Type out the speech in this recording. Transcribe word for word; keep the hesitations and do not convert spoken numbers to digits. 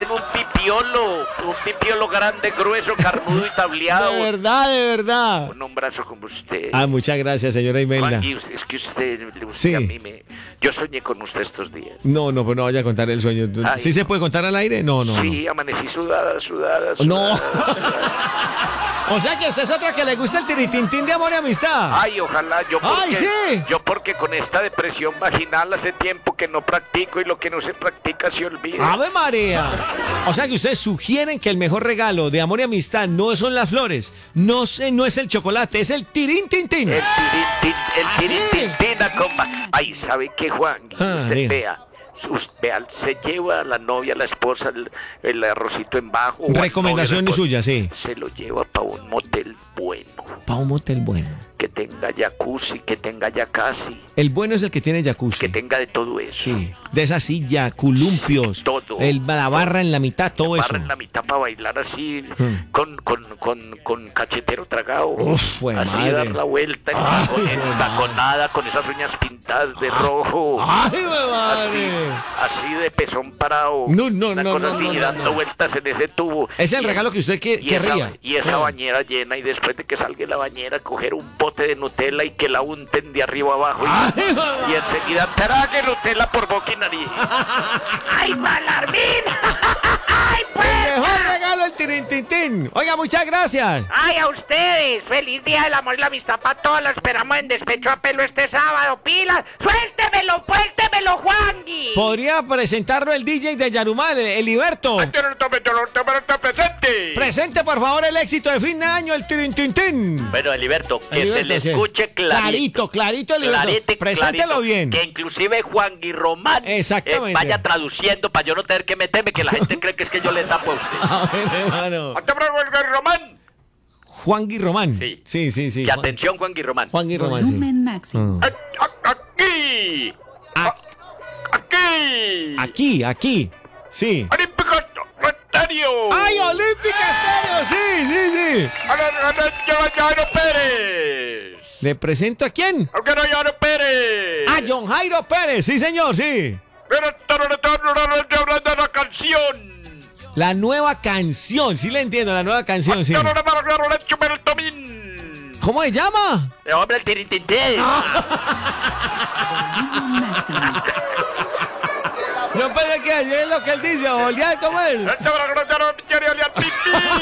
parecen un pipiolo, un pipiolo grande, grueso, carnudo y tableado. De verdad, de verdad. Un hombrazo como usted. Ah, muchas gracias, señora Imelda. Juan, y usted- es que usted, usted Sí. a mí me... Yo soñé con usted estos días. No, no, pues no vaya a contar el sueño. Ay, ¿Sí se puede contar al aire? No, no, sí, amanecí sudada, sudada, no. No. sudada. O sea que usted es otra que le gusta el tiritintín de amor y amistad. Ay, ojalá, yo porque, Ay, sí. yo porque con esta depresión vaginal hace tiempo que no practico y lo que no se practica se olvida. ¡Ave María! O sea que ustedes sugieren que el mejor regalo de amor y amistad no son las flores, no, se- no es el chocolate, es el tirintintín. El tirintín, el ¿Ah, sí? tirintintín, compa. Ay, ¿sabe qué, Juan? Ah, Usted diga. vea. Usted, vea, se lleva a la novia, a la esposa, el, el arrocito en bajo. o al Recomendación novio, la suya, sí. Se lo lleva para un motel bueno, Pa' un motel bueno. que tenga jacuzzi, que tenga jacuzzi, El bueno es el que tiene jacuzzi. que tenga de todo eso. Sí, de esa silla, columpios, Todo. el, la barra en la mitad, todo eso. Barra en la mitad para bailar así, Hmm. con, con, con, con cachetero tragado. Uf, fue así madre. dar la vuelta, Ay, con fue madre. taconada, con esas uñas pintadas de rojo. ¡Ay, mi Así, madre! así de pezón parado. No, no, una no, cosa no, así, no, no, dando no. vueltas en ese tubo. Es el Y- regalo que usted que, y esa, querría. y esa Ah. bañera llena, y después de que salga de la bañera, coger un bote de Nutella y que la unten de arriba abajo. Y, Ay, mamá. y enseguida trague Nutella por boca y nariz. ¡Ay, Malarmín! ¡Ay, pues! El mejor regalo, el tirintintín. Oiga, muchas gracias. ¡Ay, a ustedes! ¡Feliz Día del Amor y la Amistad para todos! Lo esperamos en Despecho a Pelo este sábado. ¡Pilas! ¡Suéltemelo, suéltemelo, Juangui! Podría presentarlo el D J de Yarumal, el Heriberto. Yo no tome, yo no tome, no te presente. Presente, por favor, el éxito de fin de año, el tirintintín. Bueno, Eliberto, que Heriberto, se le sí. escuche clarito. Clarito, clarito, Heriberto. Clarete, Preséntelo clarito, bien. Que inclusive Juangui Román eh, Exactamente. vaya traduciendo para yo no tener que meterme, que la gente cree que es que yo le tapo a usted. A ver, hermano. Juangui Román. Juan Román. Sí. sí, sí. sí. Y atención, Juangui Román. Juan Román, sí. Volumen máximo. Ah. A- a- Aquí. A- Aquí. Aquí, aquí. Sí. Olímpico Rotario. ¡Ay, Olímpica Estéreo! Sí, sí, sí. Jairo Pérez. ¿Le presento a quién? Aunque no Jairo Pérez. A John Jairo Pérez, sí, señor, sí. Pero hablando de la canción. La nueva canción, sí le entiendo, la nueva canción, sí. ¿Cómo se llama? El hombre el tirintintín. Volumen máximo. Yo pensé que ayer lo que él dice, olear, ¿cómo es?